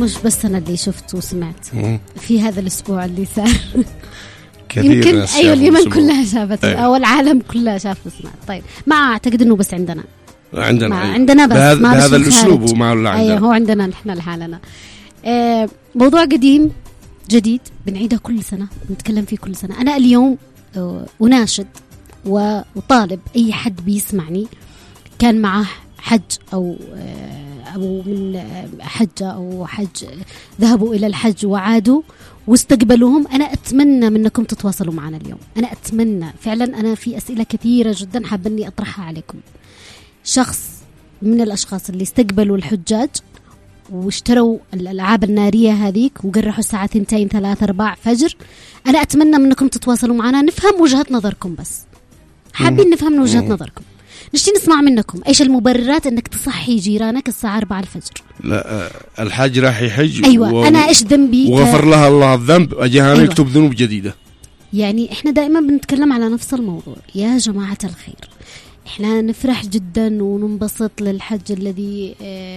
مش بس أنا اللي شفت وسمعت في هذا الأسبوع اللي صار يمكن أيوة اليمن كلها شافت أو العالم كلها شاف وسمعت. طيب ما أعتقد إنه بس عندنا بس بهذا الأسلوب وما ولا عندنا. أيوة هو عندنا نحن لحالنا. موضوع قديم جديد بنعيده كل سنة بنتكلم فيه كل سنة. أنا اليوم أناشد وطالب أي حد بيسمعني كان معه حج أو من حجة أو حج ذهبوا إلى الحج وعادوا واستقبلوهم، أنا أتمنى منكم تتواصلوا معنا اليوم. أنا أتمنى فعلا، أنا في أسئلة كثيرة جدا حابة أني أطرحها عليكم. شخص من الأشخاص اللي استقبلوا الحجاج واشتروا الألعاب النارية هذيك وقرحوا الساعة 2 3 4 فجر، أنا أتمنى منكم تتواصلوا معنا نفهم وجهة نظركم. بس حابين نفهم من وجهة نظركم، نشتي نسمع منكم إيش المبررات أنك تصحي جيرانك الساعة 4 الفجر. لا الحاج راح يحج أيوة أنا إيش ذنبي وغفر لها الله الذنب أجيها أيوة. يكتب ذنوب جديدة. يعني إحنا دائما بنتكلم على نفس الموضوع يا جماعة الخير. إحنا نفرح جدا وننبسط للحج الذي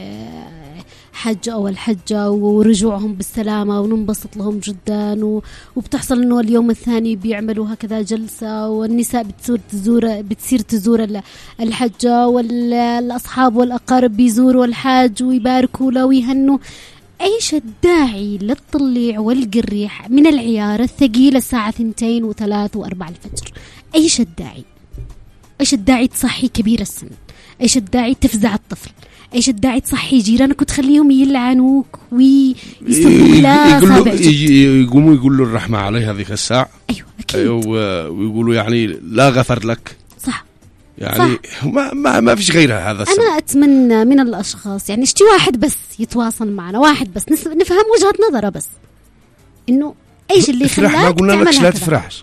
حج أو الحجة ورجوعهم بالسلامة وننبسط لهم جدا، وبتحصل إنه اليوم الثاني بيعملوا هكذا جلسة والنساء بتصير تزور الحجة والأصحاب والأقارب بيزوروا الحاج ويباركوا له ويهنوا. ايش الداعي للطليع والقريح من العيار الثقيل الساعة 2 و3 و4 الفجر؟ ايش الداعي؟ ايش الداعي تصحي كبير السن؟ ايش الداعي تفزع الطفل؟ ايش الداعي تصحي جيرانك وتخليهم يلعنوك ويسبوا لا صابع؟ يقوموا يقولوا الرحمة عليه هذيك الساعة. ايوه اكيد. ويقولوا يعني لا غفر لك. صح يعني صح. ما فيش غيرها هذا السبب. أنا أتمنى من الأشخاص يعني اشتي واحد بس يتواصل معنا، واحد بس نفهم وجهة نظره، بس إنه إيش اللي خلاك ما قلنا لكش لا تفرحش،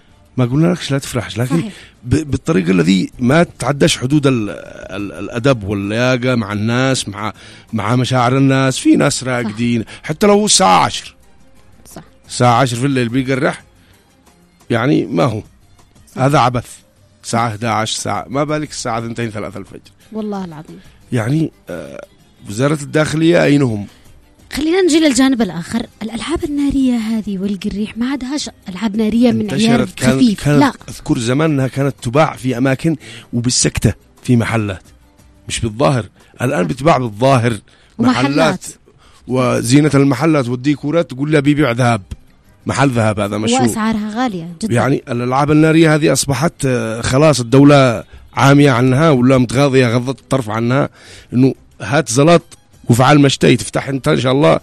لكن صحيح. بالطريقة الذي ما تعدش حدود الأدب واللياقة مع الناس، مع مشاعر الناس. في ناس راقدين حتى لو الساعة 10 صح. الساعة 10 في الليل بيقرح، يعني ما هو صح. هذا عبث. الساعة 11 ساعة، ما بالك الساعة 2 3 الفجر. والله العظيم يعني وزارة الداخلية أينهم؟ خلينا نجي للجانب الآخر. الألعاب النارية هذه والقريح ما عادهاش ألعاب نارية من عيار خفيف. لا أذكر زمان أنها كانت تباع في أماكن وبالسكتة في محلات، مش بالظاهر. الآن بتباع بالظاهر محلات وزينة المحلات والديكورات تقول لها بيبيع ذهب، محل ذهب هذا مشهور وأسعارها غالية جدا. يعني الألعاب النارية هذه أصبحت خلاص الدولة عامية عنها ولا متغاضية غضت الطرف عنها، إنه هات زلط وفعل مشتي تفتح انت ان شاء الله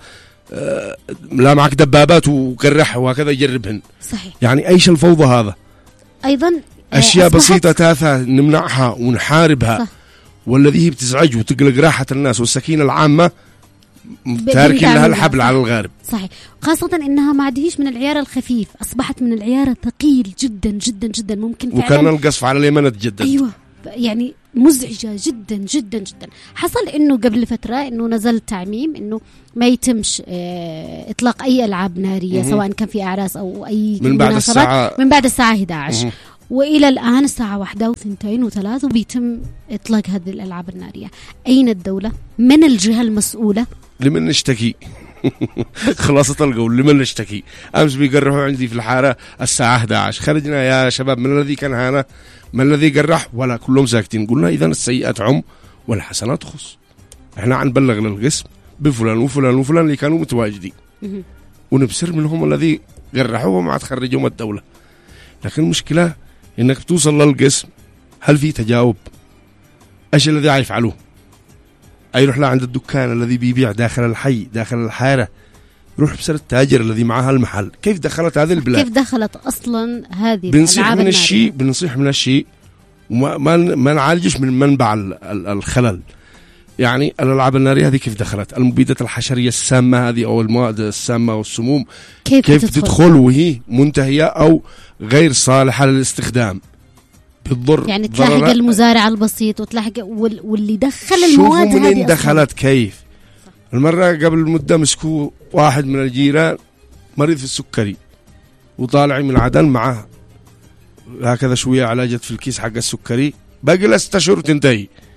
لا معك دبابات وكرح وهكذا يجربهن. صحيح. يعني ايش الفوضى هذا؟ ايضا اشياء بسيطه تافهه نمنعها ونحاربها. صح. والذي هي بتزعج وتقلق راحه الناس والسكينه العامه تاركين لها الحبل على الغارب. صحيح. خاصه انها ما عادهيش من العيار الخفيف، اصبحت من العيار الثقيل جدا جدا جدا. ممكن فعلا وكان القصف على اليمن تجدد. ايوه يعني مزعجة جدا جدا جدا. حصل انه قبل فترة انه نزل تعميم انه ما يتمش اطلاق اي العاب نارية سواء كان في اعراس او اي مناسبات من بعد الساعة 11 والى الان الساعة 1 و2 و3 وبيتم اطلاق هذه الالعاب النارية. اين الدولة؟ من الجهة المسؤولة؟ لمن نشتكي؟ خلاصة القول لمن نشتكي؟ امس بيقرحوا عندي في الحارة الساعة 11 خرجنا يا شباب من الذي كان هنا من الذي قرح؟ ولا كلهم ساكتين. قلنا إذن السيئات عم والحسنات خص. احنا عنبلغ للقسم بفلان وفلان وفلان اللي كانوا متواجدين ونبصر منهم الذي قرحوا وما تخرجهم الدولة. لكن المشكلة انك توصل للقسم، هل في تجاوب؟ ايش الذي يفعلوه؟ يروح له عند الدكان الذي بيبيع داخل الحي داخل الحارة، يروح بسر التاجر الذي معها المحل. كيف دخلت هذه البلاد؟ كيف دخلت أصلا هذه الألعاب النارية؟ بنصيح من الشيء وما نعالجش من منبع الخلل. يعني الألعاب النارية هذه كيف دخلت؟ المبيدات الحشرية السامة هذه أو المواد السامة والسموم كيف تدخل وهي منتهية أو غير صالحة للاستخدام؟ بالضر يعني تلاحق المزارع البسيط وتلاحق واللي دخل المواد هذه منين دخلت كيف؟ المرة قبل مدة مسكوا واحد من الجيران مريض في السكري وطالع من عدن معه هكذا شوية علاجت في الكيس حق السكري، باقي له 6 أشهر تنتهي.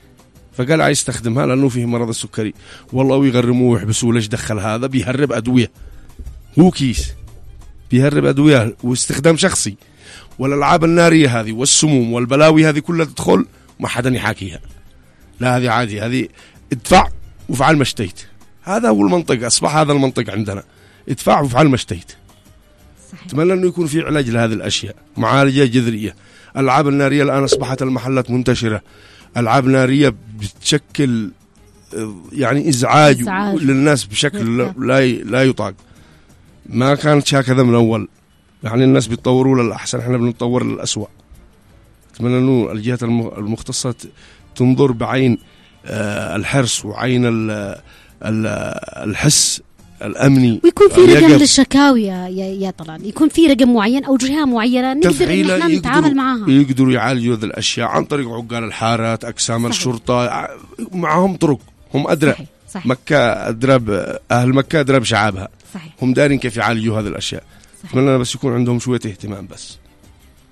فقال عايز يستخدمها لأنه فيه مرض السكري. والله ويغرموه ويحبسوه، ليش دخل هذا؟ بيهرب أدوية، هو كيس بيهرب أدوية واستخدام شخصي. والألعاب النارية هذه والسموم والبلاوي هذه كلها تدخل ما حدا يحاكيها، لا هذه عادي، هذه ادفع وفعل ما اشتيت. هذا هو المنطق، أصبح هذا المنطق عندنا، ادفع وفعل ما اشتيت. أتمنى أنه يكون في علاج لهذه الأشياء، معالجة جذرية. الألعاب النارية الآن أصبحت المحلات منتشرة، ألعاب نارية بتشكل يعني إزعاج للناس بشكل لا يطاق. ما كانت هكذا من أول، يعني الناس بيتطوروا للأحسن، احنا بنتطور للأسوأ. أتمنى أنه الجهات المختصة تنظر بعين الحرص وعين الحس الأمني، ويكون في رقم للشكاوي يا طلال، يكون في رقم معين أو جهة معينة نقدر إن احنا نتعامل معها. يقدروا يعالجوا هذه الأشياء عن طريق عقال الحارات، أقسام الشرطة، معهم طرق، هم أدرى. صحيح. مكة أدرى، أهل مكة أدرى بشعابها. صحيح. هم دارين كيف يعالجوا هذه الأشياء. أتمنى بس يكون عندهم شوية اهتمام بس.